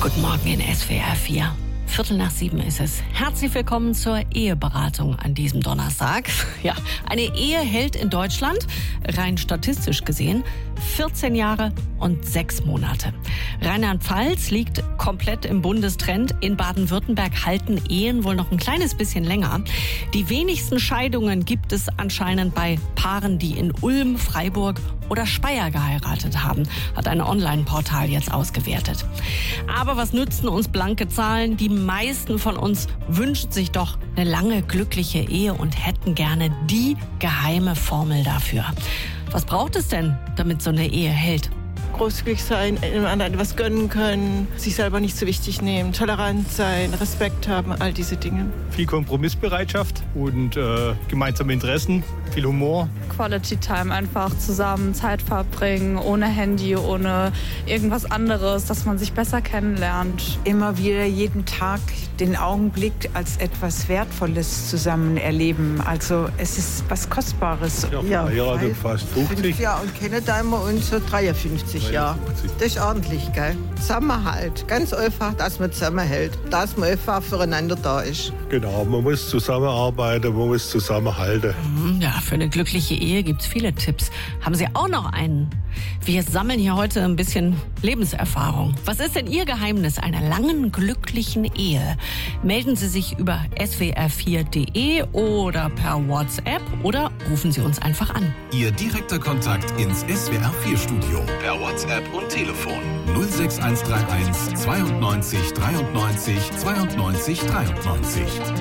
Guten Morgen in SWR 4. 6:45 ist es. Herzlich willkommen zur Eheberatung an diesem Donnerstag. Ja, eine Ehe hält in Deutschland, rein statistisch gesehen, 14 Jahre und 6 Monate. Rheinland-Pfalz liegt komplett im Bundestrend. In Baden-Württemberg halten Ehen wohl noch ein kleines bisschen länger. Die wenigsten Scheidungen gibt es anscheinend bei Paaren, die in Ulm, Freiburg oder Speyer geheiratet haben, hat ein Online-Portal jetzt ausgewertet. Aber was nützen uns blanke Zahlen? Die meisten von uns wünschen sich doch eine lange, glückliche Ehe und hätten gerne die geheime Formel dafür. Was braucht es denn, damit so eine Ehe hält? Großzügig sein, dem anderen etwas gönnen können, sich selber nicht so wichtig nehmen, tolerant sein, Respekt haben, all diese Dinge. Viel Kompromissbereitschaft und gemeinsame Interessen, viel Humor. Quality Time, einfach zusammen Zeit verbringen, ohne Handy, ohne irgendwas anderes, dass man sich besser kennenlernt. Immer wieder jeden Tag den Augenblick als etwas Wertvolles zusammen erleben. Also es ist was Kostbares. Ja, verheiratet fast 50. Ja, und kennen da immer uns so 53 Jahre. Das ist ordentlich, gell? Zusammenhalt. Ganz einfach, dass man zusammenhält. Dass man einfach füreinander da ist. Genau, man muss zusammenarbeiten, man muss zusammenhalten. Ja, für eine glückliche Ehe gibt's viele Tipps. Haben Sie auch noch einen? Wir sammeln hier heute ein bisschen Lebenserfahrung. Was ist denn Ihr Geheimnis einer langen, glücklichen Ehe? Melden Sie sich über swr4.de oder per WhatsApp oder rufen Sie uns einfach an. Ihr direkter Kontakt ins SWR4-Studio per WhatsApp und Telefon 06131 92 93 92 92 93.